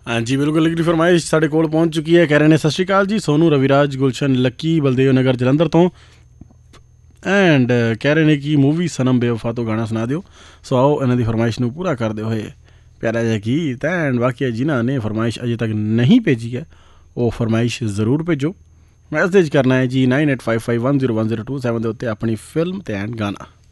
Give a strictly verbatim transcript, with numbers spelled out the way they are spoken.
ਹਾਂਜੀ ਬਿਲਕੁਲ, ਅਗਲੀ ਫਰਮਾਇਸ਼ ਸਾਡੇ ਕੋਲ ਪਹੁੰਚ ਚੁੱਕੀ ਹੈ। ਕਹਿ ਰਹੇ ਨੇ ਸਤਿ ਸ਼੍ਰੀ ਅਕਾਲ ਜੀ, ਸੋਨੂੰ ਰਵੀਰਾਜ ਗੁਲਸ਼ਨ ਲੱਕੀ ਬਲਦੇਵ ਨਗਰ ਜਲੰਧਰ ਤੋਂ। ਐਂਡ ਕਹਿ ਰਹੇ ਨੇ ਕਿ ਮੂਵੀ ਸਨਮ ਬੇਵਫਾ ਤੋਂ ਗਾਣਾ ਸੁਣਾ ਦਿਓ। ਸੋ ਆਓ ਇਹਨਾਂ ਦੀ ਫਰਮਾਇਸ਼ ਨੂੰ ਪੂਰਾ ਕਰਦੇ ਹੋਏ ਪਿਆਰਾ ਜਿਹਾ ਗੀਤ। ਐਂਡ ਬਾਕੀ ਜਿਨ੍ਹਾਂ ਨੇ ਫਰਮਾਇਸ਼ ਅਜੇ ਤੱਕ ਨਹੀਂ ਭੇਜੀ ਹੈ ਉਹ ਫਰਮਾਇਸ਼ ਜ਼ਰੂਰ ਭੇਜੋ। ਮੈਸੇਜ ਕਰਨਾ ਹੈ ਜੀ nine eight five five one zero one zero two seven ਦੇ ਉੱਤੇ ਆਪਣੀ ਫਿਲਮ ਅਤੇ ਐਂਡ ਗਾਣਾ।